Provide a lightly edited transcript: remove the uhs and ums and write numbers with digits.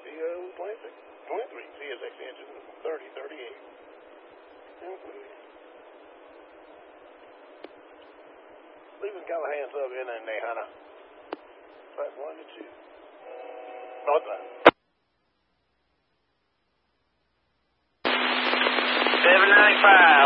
23 CSX engine, 3038. Leaving Callahan sub in and Nehana. Flight 1 to 2. Northbound. 795.